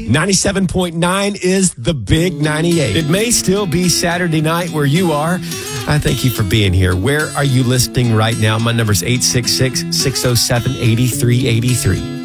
97.9 is the Big 98. It may still be Saturday night where you are. I thank you for being here. Where are you listening right now? My number is 866-607-8383.